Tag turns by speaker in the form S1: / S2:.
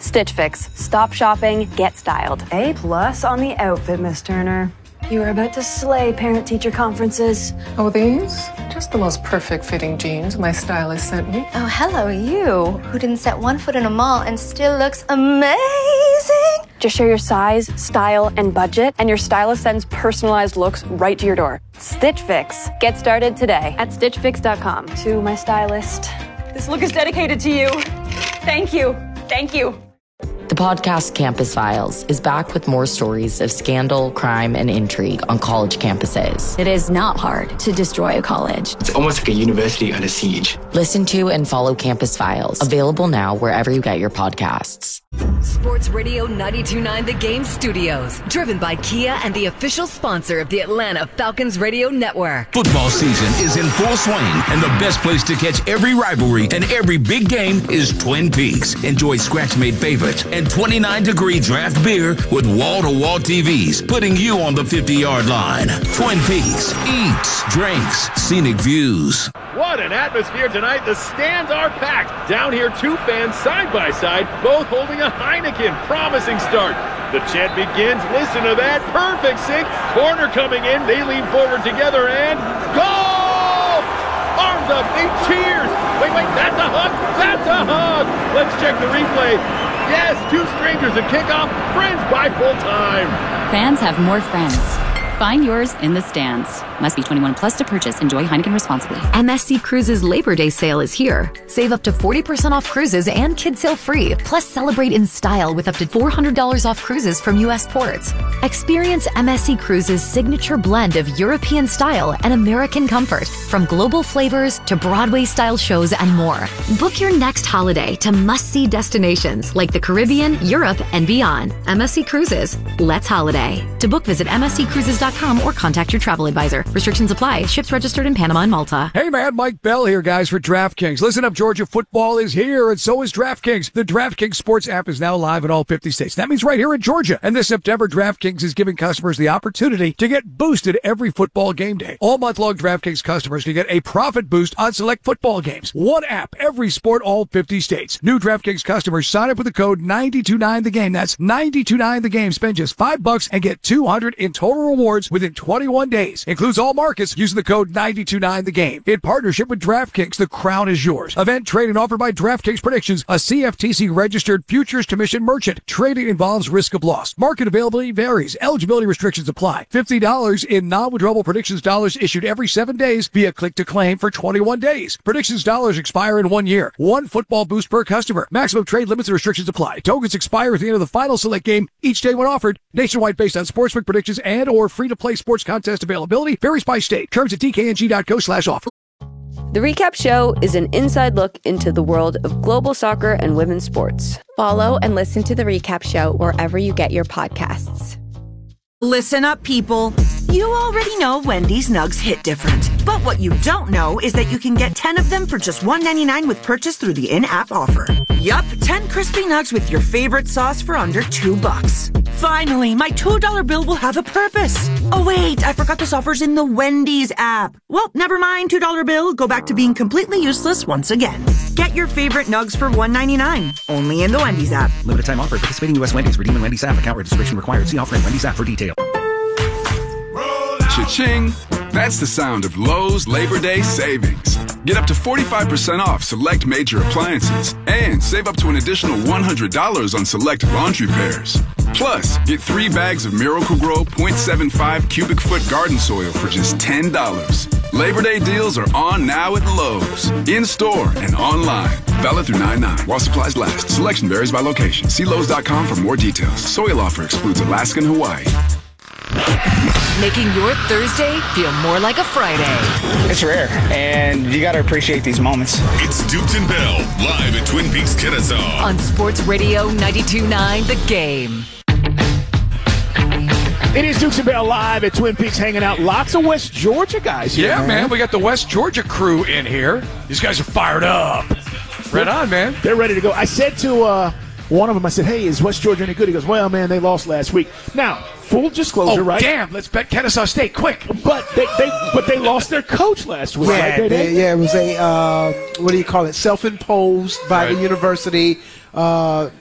S1: Stitch Fix. Stop shopping, get styled.
S2: A+ on the outfit, Miss Turner. You are about to slay parent-teacher conferences.
S3: Oh, these? Just the most perfect fitting jeans my stylist sent me.
S4: Oh, hello, you, who didn't set one foot in a mall and still looks amazing.
S1: Just share your size, style, and budget, and your stylist sends personalized looks right to your door. Stitch Fix. Get started today at stitchfix.com.
S2: To my stylist.
S1: This look is dedicated to you. Thank you. Thank you.
S5: The podcast Campus Files is back with more stories of scandal, crime, and intrigue on college campuses.
S6: It is not hard to destroy a college.
S7: It's almost like a university under siege.
S5: Listen to and follow Campus Files, available now wherever you get your podcasts.
S8: Sports Radio 92.9 The Game Studios, driven by Kia and the official sponsor of the Atlanta Falcons Radio Network.
S9: Football season is in full swing, and the best place to catch every rivalry and every big game is Twin Peaks. Enjoy scratch-made favorites and 29-degree draft beer with wall-to-wall TVs, putting you on the 50-yard line. Twin Peaks. Eats, drinks, scenic views.
S10: What an atmosphere tonight. The stands are packed. Down here, two fans side by side, both holding a Heineken. Promising start. The chant begins. Listen to that. Perfect sync. Corner coming in. They lean forward together and goal! Arms up. They cheers. Wait. That's a hug. That's a hug. Let's check the replay. Yes, two strangers at kickoff. Friends by full time.
S6: Fans have more friends. Find yours in the stands. Must be 21 plus to purchase. Enjoy Heineken responsibly.
S8: MSC Cruises Labor Day sale is here. Save up to 40% off cruises and kids sail free. Plus celebrate in style with up to $400 off cruises from U.S. ports. Experience MSC Cruises' signature blend of European style and American comfort, from global flavors to Broadway-style shows and more. Book your next holiday to must-see destinations like the Caribbean, Europe, and beyond. MSC Cruises. Let's holiday. To book, visit msccruises.com or contact your travel advisor. Restrictions apply. Ships registered in Panama and Malta.
S11: Hey man, Mike Bell here, guys, for DraftKings. Listen up, Georgia football is here, and so is DraftKings. The DraftKings Sports app is now live in all 50 states. That means right here in Georgia. And this September, DraftKings is giving customers the opportunity to get boosted every football game day. All month long, DraftKings customers can get a profit boost on select football games. One app, every sport, all 50 states. New DraftKings customers sign up with the code 929TheGame. That's 929TheGame. Spend just $5 and get $200 in total rewards within 21 days. Includes all markets using the code 929TheGame. In partnership with DraftKings, the crown is yours. Event trading offered by DraftKings Predictions, a CFTC registered futures commission merchant. Trading involves risk of loss. Market availability varies. Eligibility restrictions apply. $50 in non-withdrawable predictions dollars issued every 7 days via click to claim for 21 days. Predictions dollars expire in 1 year. One football boost per customer. Maximum trade limits and restrictions apply. Tokens expire at the end of the final select game each day when offered. Nationwide based on sportsbook predictions and or free-to-play sports contest availability. Varies by state. Terms at dkng.co/offer.
S1: The Recap Show is an inside look into the world of global soccer and women's sports.
S4: Follow and listen to The Recap Show wherever you get your podcasts.
S12: Listen up, people. You already know Wendy's Nugs hit different. But what you don't know is that you can get 10 of them for just $1.99 with purchase through the in-app offer. Yup, 10 crispy nugs with your favorite sauce for under $2. Finally, my $2 bill will have a purpose. Oh wait, I forgot this offer's in the Wendy's app. Well, never mind, $2 bill. Go back to being completely useless once again. Get your favorite nugs for $1.99. Only in the Wendy's app.
S13: Limited time offer. Participating U.S. Wendy's. Redeem in Wendy's app. Account registration required. See offer in Wendy's app for details.
S14: Cha-ching! That's the sound of Lowe's Labor Day savings. Get up to 45% off select major appliances and save up to an additional $100 on select laundry pairs. Plus, get 3 bags of Miracle-Gro 0.75 cubic foot garden soil for just $10. Labor Day deals are on now at Lowe's. In-store and online. Valid through 9/9 while supplies last. Selection varies by location. See Lowe's.com for more details. Soil offer excludes Alaska and Hawaii.
S8: Making your Thursday feel more like a Friday.
S15: It's rare, and you got to appreciate these moments.
S9: It's Dukes and Bell, live at Twin Peaks, Kennesaw.
S8: On Sports Radio 92.9 The Game.
S10: It is Dukes and Bell live at Twin Peaks, hanging out. Lots of West Georgia guys here.
S11: Yeah, man. We got the West Georgia crew in here. These guys are fired up. Right on, man.
S10: They're ready to go. I said to one of them, I said, hey, is West Georgia any good? He goes, well, man, they lost last week. Now, full disclosure, right?
S11: Damn, let's bet Kennesaw State, quick.
S10: But they lost their coach last week.
S16: Yeah,
S10: right?
S16: It was a, what do you call it, self-imposed by the university.